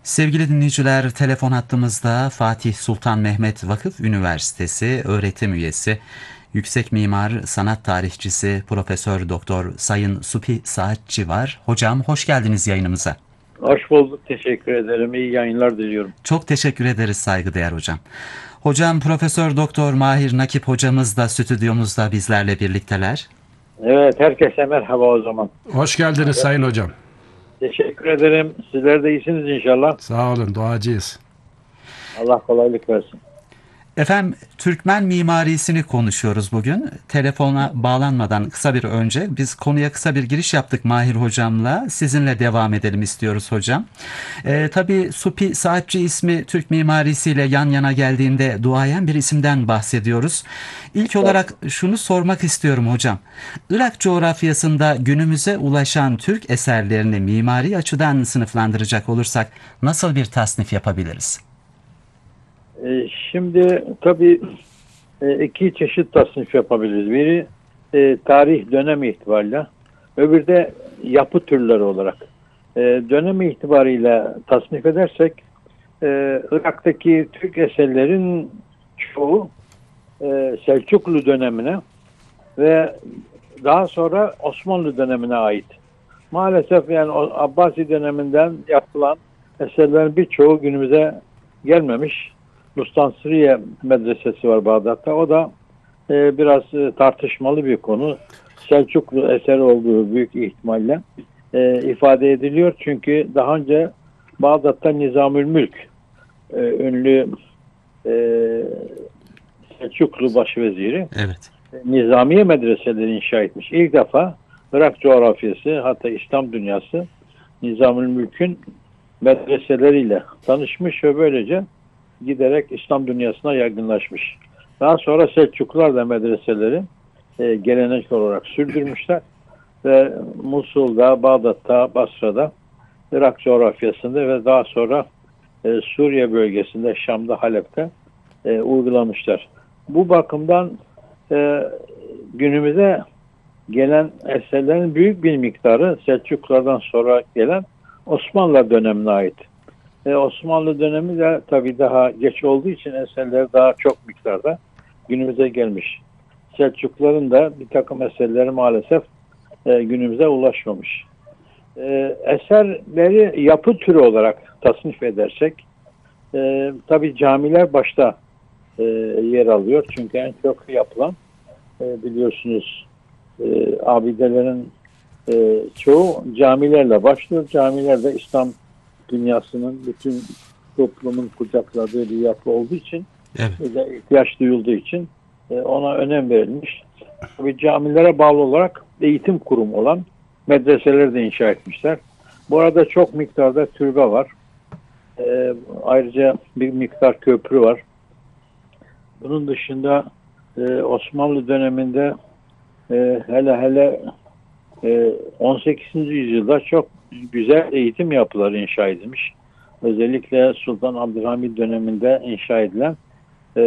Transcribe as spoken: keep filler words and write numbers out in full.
Sevgili dinleyiciler, telefon hattımızda Fatih Sultan Mehmet Vakıf Üniversitesi öğretim üyesi, yüksek mimar, sanat tarihçisi Profesör Doktor Sayın Supi Saatçi var. Hocam hoş geldiniz yayınımıza. Hoş bulduk. Teşekkür ederim. İyi yayınlar diliyorum. Çok teşekkür ederiz saygıdeğer hocam. Hocam Profesör Doktor Mahir Nakip hocamız da stüdyomuzda bizlerle birlikteler. Evet, herkese merhaba o zaman. Hoş geldiniz Sayın Hocam. Teşekkür ederim. Sizler de iyisiniz inşallah. Sağ olun, duacıyız. Allah kolaylık versin. Efendim, Türkmen mimarisini konuşuyoruz bugün. Telefona bağlanmadan kısa bir önce biz konuya kısa bir giriş yaptık Mahir hocamla. Sizinle devam edelim istiyoruz hocam. Ee, tabii Supi Saatçi ismi Türk mimarisiyle yan yana geldiğinde duayen bir isimden bahsediyoruz. İlk olarak şunu sormak istiyorum hocam. Irak coğrafyasında günümüze ulaşan Türk eserlerini mimari açıdan sınıflandıracak olursak nasıl bir tasnif yapabiliriz? Ee, şimdi tabii e, iki çeşit tasnif yapabiliriz. Biri e, tarih dönemi itibariyle, öbürü de yapı türleri olarak. E, dönemi itibariyle tasnif edersek e, Irak'taki Türk eserlerin çoğu e, Selçuklu dönemine ve daha sonra Osmanlı dönemine ait. Maalesef yani o Abbasi döneminden yapılan eserlerin birçoğu günümüze gelmemiş. Bustansıriye Medresesi var Bağdat'ta. O da e, biraz e, tartışmalı bir konu. Selçuklu eseri olduğu büyük ihtimalle e, ifade ediliyor. Çünkü daha önce Bağdat'ta Nizamülmülk e, ünlü e, Selçuklu başveziri Evet. Nizamiye medreseleri inşa etmiş. İlk defa Irak coğrafyası, hatta İslam dünyası Nizamülmülk'ün medreseleriyle tanışmış ve böylece giderek İslam dünyasına yaygınlaşmış. Daha sonra Selçuklular da medreseleri e, geleneksel olarak sürdürmüşler ve Musul'da, Bağdat'ta, Basra'da, Irak coğrafyasında ve daha sonra e, Suriye bölgesinde, Şam'da, Halep'te e, uygulamışlar. Bu bakımdan e, günümüze gelen eserlerin büyük bir miktarı Selçuklulardan sonra gelen Osmanlı dönemine ait. E, Osmanlı dönemi de tabii daha geç olduğu için eserler daha çok miktarda günümüze gelmiş. Selçukluların da bir takım eserleri maalesef e, günümüze ulaşmamış. E, eserleri yapı türü olarak tasnif edersek e, tabii camiler başta e, yer alıyor. Çünkü en çok yapılan e, biliyorsunuz e, abidelerin e, çoğu camilerle başlıyor. Camiler de İslam dünyasının bütün toplumun kucakladığı bir yapı olduğu için Evet. ve ihtiyaç duyulduğu için e, ona önem verilmiş. Tabii camilere bağlı olarak eğitim kurumu olan medreseleri de inşa etmişler. Bu arada çok miktarda türbe var. E, ayrıca bir miktar köprü var. Bunun dışında e, Osmanlı döneminde e, hele hele e, on sekizinci yüzyılda çok güzel eğitim yapıları inşa edilmiş. Özellikle Sultan Abdülhamid döneminde inşa edilen